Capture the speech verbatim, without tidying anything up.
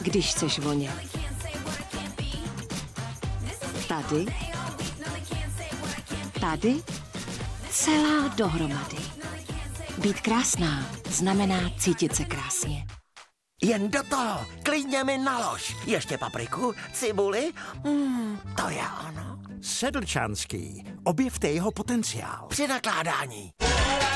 když chceš vonět. Tady, tady, celá dohromady. Být krásná znamená cítit se krásně. Jen do toho, klidně mi nalož. Ještě papriku, cibuli, mm, to je ono. Sedlčanský, objevte jeho potenciál. Při nakládání.